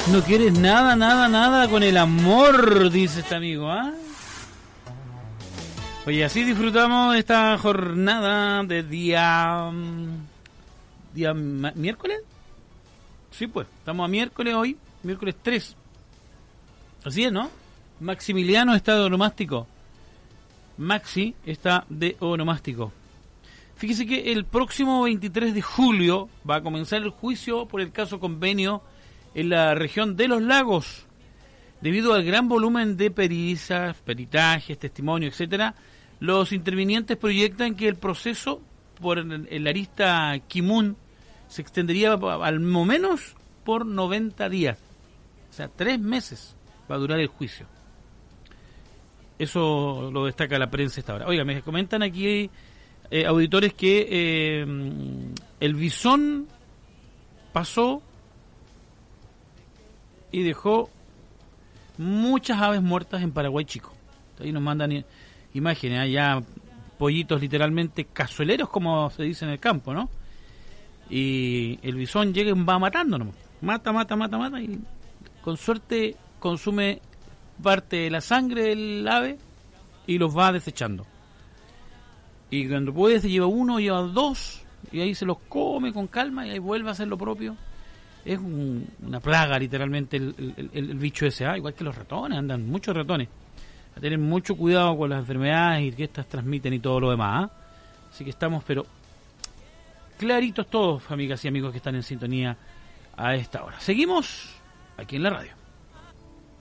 No quieres nada, nada, nada con el amor, dice este amigo, ¿ah? Oye, así disfrutamos esta jornada de día miércoles. Sí, pues, estamos a miércoles hoy, miércoles 3. Así es, ¿no? Maximiliano está de onomástico. Maxi está de onomástico. Fíjese que el próximo 23 de julio va a comenzar el juicio por el caso Convenio en la región de Los Lagos. Debido al gran volumen de perizas, peritajes, testimonios, etcétera, los intervinientes proyectan que el proceso por el arista Kimun se extendería al menos por 90 días. O sea, 3 meses va a durar el juicio. Eso lo destaca la prensa esta hora. Oiga, me comentan aquí auditores que el bisón pasó y dejó muchas aves muertas en Paraguay Chico. Ahí nos mandan imágenes, allá pollitos literalmente cazueleros, como se dice en el campo, ¿no? Y el bisón llega y va matando, ¿no? Mata, y con suerte consume parte de la sangre del ave y los va desechando. Y cuando puede se lleva uno, lleva 2, y ahí se los come con calma y ahí vuelve a hacer lo propio. Es una plaga literalmente el bicho ese, igual que los ratones, andan muchos ratones. A tener mucho cuidado con las enfermedades y que estas transmiten y todo lo demás. Así que estamos, pero claritos todos, amigas y amigos que están en sintonía a esta hora. Seguimos aquí en la radio.